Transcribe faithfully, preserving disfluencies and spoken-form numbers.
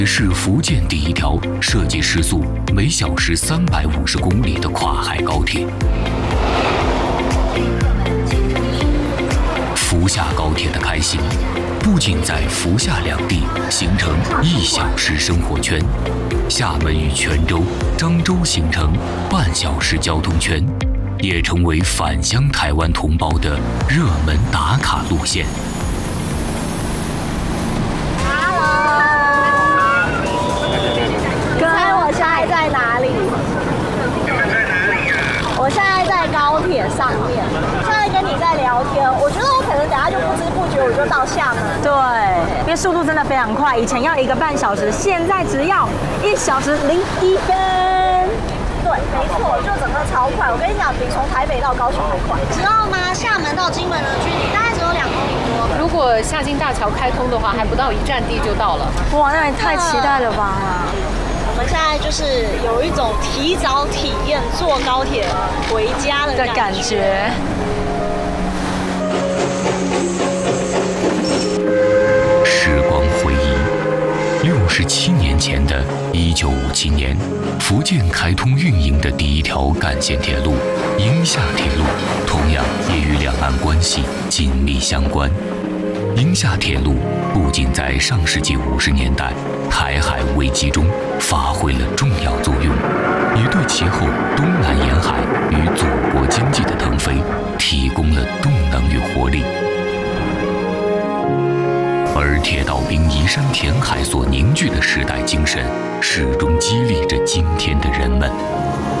是福建第一条设计时速每小时三百五十公里的跨海高铁。福厦高铁的开行，不仅在福厦两地形成一小时生活圈，厦门与泉州、漳州形成半小时交通圈，也成为返乡台湾同胞的热门打卡路线。 在哪里？我现在在高铁上面，现在跟你在聊天。我觉得我可能等下就不知不觉我就到厦门。 对，因为速度真的非常快，以前要一个半小时，现在只要一小时零一分。 对，没错，就整个超快。我跟你讲，比从台北到高雄还快，知道吗？厦门到金门的距离大概只有两公里多。 如果厦金大桥开通的话，还不到一站地就到了。 哇，那也太期待了吧！ 我们现在就是有一种提早体验坐高铁回家的感觉。 时光回忆，六十七年前的一九五七年，福建开通运营的第一条干线铁路——宁夏铁路，同样也与两岸关系紧密相关。宁夏铁路不仅在上世纪五十年代台海危机中发挥了重要作用，也对其后东南沿海与祖国经济的腾飞提供了动能与活力。而铁道兵移山填海所凝聚的时代精神，始终激励着今天的人们。